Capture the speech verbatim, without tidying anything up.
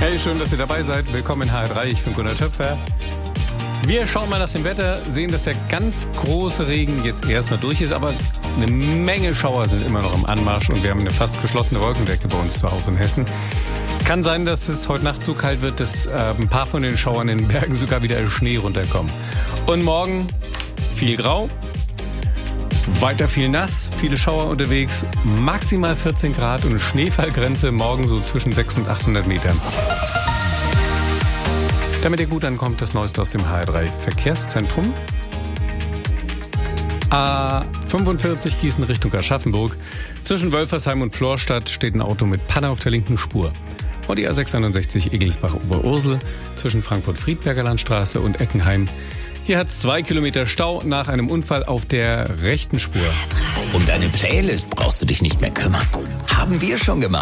Hey, schön, dass ihr dabei seid. Willkommen in H R drei, ich bin Gunnar Töpfer. Wir schauen mal nach dem Wetter, sehen, dass der ganz große Regen jetzt erstmal durch ist, aber eine Menge Schauer sind immer noch im Anmarsch und wir haben eine fast geschlossene Wolkendecke bei uns zu Hause in Hessen. Kann sein, dass es heute Nacht so kalt wird, dass äh, ein paar von den Schauern in den Bergen sogar wieder Schnee runterkommen. Und morgen viel Grau, weiter viel nass, viele Schauer unterwegs, maximal vierzehn Grad und eine Schneefallgrenze morgen so zwischen sechshundert und achthundert Metern. Damit ihr gut ankommt, das Neueste aus dem H R drei Verkehrszentrum. A fünfundvierzig Gießen Richtung Aschaffenburg. Zwischen Wölfersheim und Florstadt steht ein Auto mit Panne auf der linken Spur. Und die A sechshundertsechzig Egelsbach-Oberursel zwischen Frankfurt-Friedberger Landstraße und Eckenheim. Hier hat es zwei Kilometer Stau nach einem Unfall auf der rechten Spur. Um deine Playlist brauchst du dich nicht mehr kümmern. Haben wir schon gemacht.